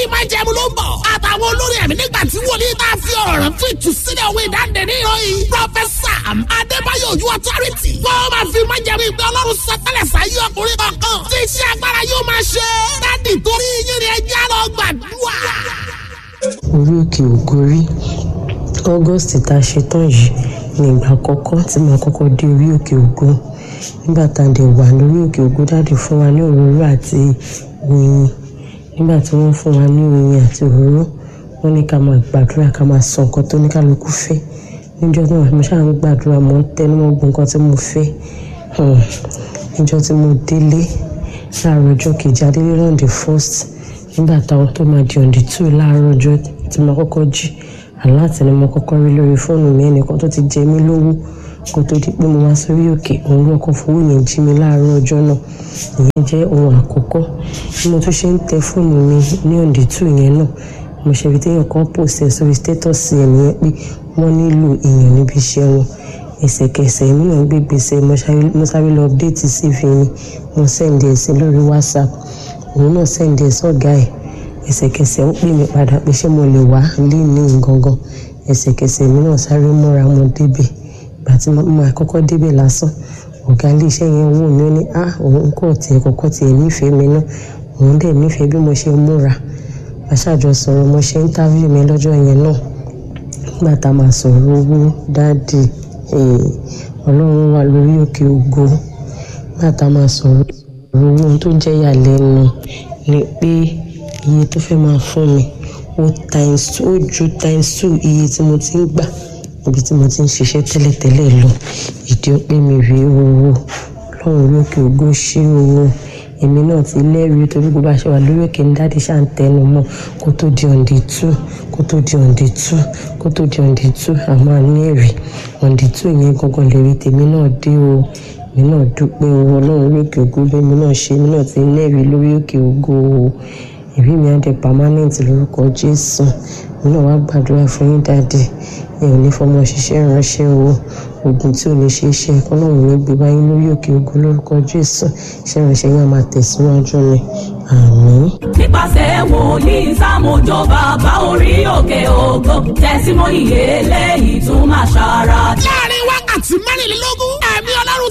májẹ̀mú ló ń bọ̀. àtàwọn olórí ẹ̀mí nígbà tí wòlíì tá a fi ọ̀rọ̀ rẹ̀ fún ìtúsílẹ̀ òwe ìdáǹdè ní ìròyìn. Prọfẹ̀sà Adébáyọ̀ Ojú Authority. wọ́n máa fi májẹ̀mú ìgbé Ọlọ́run sọtẹ́lẹ̀ sáyé ọkùnrin kankan. tí iṣẹ́ agbára yóò máa ṣe. dádì torí yín ni ẹjẹ́ lọ gbàdúrà. Orí òkè Ògórí August tá a ṣe tán yìí ní ìgbà àkọ́kọ́ tí màá kọ́kọ́ dé orí òkè Ògo. Nígbà tá a dé wà lórí òkè Ògo, dáàdì fún wa ní òróró àti oyin. Nígbà tí wọ́n fún wa ní oyin àti òróró, wọ́n ní ká máa gbàdúrà, ká máa sọ nǹkan tó ní kálukú fẹ́. Níjọ́ náà mo ṣáà ń gbàdúrà, mo ń tẹnu mọ́ gbogbo nǹkan tí mo fẹ́. Níjọ́ tí mo délé láàárọ̀ ọjọ́ kejì, adélé on the 1st. Nígbà táwọn tó máa di on the 2 láàárọ̀ ọjọ́ tí mo kọ́kọ́ jí, aláàtì ni mo kọ́kọ́ rí lórí fóònù mi, ẹnìkan tó ti jẹ mí lówó kó tó di pé mo wá sórí òkè. Òun ló kọ́ fowó yẹn jí mi láàárọ̀ ọjọ́ náà. Ìyẹn jẹ́ ohun àkọ́kọ́. Bí mo tún ṣe ń tẹ fóònù mi ní on the 2 yẹn náà, mo ṣe rí téèyàn kan post sórí status ẹ̀ nìyẹn pé wọ́n nílò èèyàn níbi iṣẹ́ wọn. Ẹsẹ̀kẹsẹ̀ èmi náà gbé gbèsè, mo sáré lọ update CV mi, mo send ẹ̀ sí lórí WhatsApp. Òun náà send ẹ̀ sọ́gà ẹ̀. Ẹsẹ̀kẹsẹ̀ ó pè mí padà pé ṣé mo lè wá lé ní gangan. Ẹsẹ̀kẹsẹ̀ èmi náà sáré múra, mo débẹ̀. Ìgbà tí mo máa kọ́kọ́ débẹ̀ lásán, ọ̀gá ilé iṣẹ́ yẹn wò mí, ó ní òun kọ́kọ́ tiẹ̀ nífẹ̀ẹ́ mi náà. Òun dẹ̀ nífẹ̀ẹ́ bí mo ṣe múra. Aṣáájọ sọ̀rọ̀, mo ṣe interview mi lọ́jọ́ yẹn náà. Nígbà tá a máa sọ̀rọ̀ owó, dáàdì Ọlọ́run wà lórí òkè Ògo. Nígbà tá a máa sọ̀rọ̀ owó, ohun tó jẹ́ ìyàlẹ́nu ni pé iye tó fẹ́ máa fún mi ó ju times 2 iye tí mo ti ń gbà níbi tí mo ti ń ṣiṣẹ́ tẹ́lẹ̀tẹ́lẹ̀ lọ. Ìdí ọpẹ́ mi rí owó. Ọlọ́run lórí òkè Ògo ṣe owó. Èmi náà ti lẹ́rìí torí gbogbo àṣẹ wà lórí òkè ní dáàdì ṣáà ń tẹnu mọ́ kó tó di on the 2, kó tó di on the 2 àmọ́ ní ẹ̀rí on the 2 yẹn gangan lè rí tèmi náà dé o. Èmi náà dúpẹ́ o. Ọlọ́run lórí òkè Ògo bẹ́ẹ̀ mi náà ṣe, èmi náà ti lẹ́rìí lórí òkè Ògo o. Ìbí mi á dé permanent lórúkọ Jésù. Èmi náà wá gbàdúrà fún yín dáàdì. Ẹ ò ní fọmọ ṣiṣẹ́ ránṣẹ́ o. Ogun tí ò ní ṣe iṣẹ́ Ọlọ́run ní gbé báyìí lórí òkè Ògo lórúkọ Jésù. Iṣẹ́ ránṣẹ́ yẹn á máa tẹ̀síwájú ni. Àmín. Nípasẹ̀ wòlíì Sámójó bàbá orí òkè Ògo, tẹ̀símọ́nì eléyìí tún máa ṣàrà. Láàárín wákàtí mẹ́rìnlélógún, ẹ̀mí Ọlọ́run